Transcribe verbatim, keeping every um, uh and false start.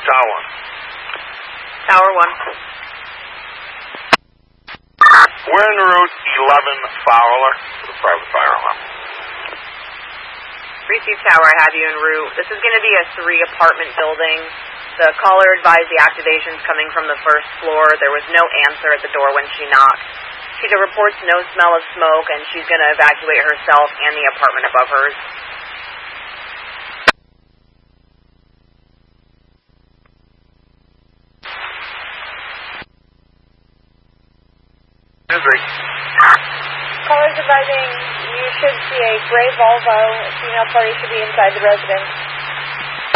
Tower one. Tower one. We're en route eleven Fowler for the private fire alarm. Receive Tower, I have you en route. This is going to be a three-apartment building. The caller advised the activation's coming from the first floor. There was no answer at the door when she knocked. She reports no smell of smoke, and she's going to evacuate herself and the apartment above hers. Callers advising you should see a gray Volvo. A female party should be inside the residence.